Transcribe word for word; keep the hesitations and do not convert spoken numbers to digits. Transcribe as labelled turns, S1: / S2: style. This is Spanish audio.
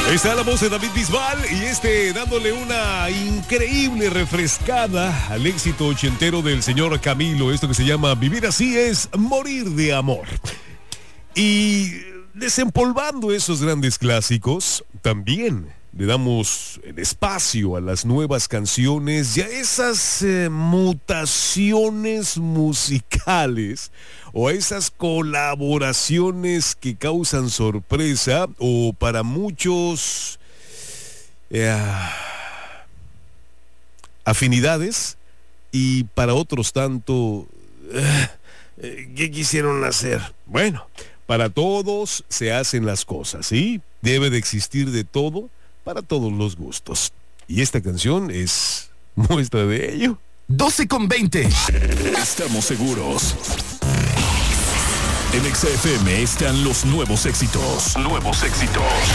S1: Está la voz de David Bisbal y este dándole una increíble refrescada al éxito ochentero del señor Camilo. Esto que se llama Vivir así es morir de amor. Y desempolvando esos grandes clásicos, también le damos el espacio a las nuevas canciones y a esas eh, mutaciones musicales o a esas colaboraciones que causan sorpresa o para muchos eh, afinidades y para otros tanto eh, ¿qué quisieron hacer? Bueno, para todos se hacen las cosas, ¿sí? Debe de existir de todo para todos los gustos. Y esta canción es muestra de ello.
S2: doce con veinte.
S3: Estamos seguros. En Exa F M están los nuevos éxitos. Nuevos éxitos.